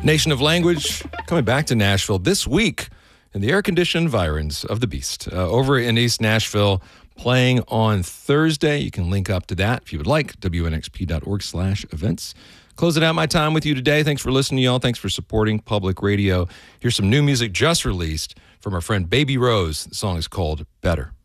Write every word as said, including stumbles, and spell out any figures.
Nation of Language coming back to Nashville this week in the air-conditioned environs of the Beast. Uh, over in East Nashville, playing on Thursday. You can link up to that if you would like, W N X P dot org slash events. Closing out my time with you today. Thanks for listening, y'all. Thanks for supporting public radio. Here's some new music just released from our friend Baby Rose. The song is called Better.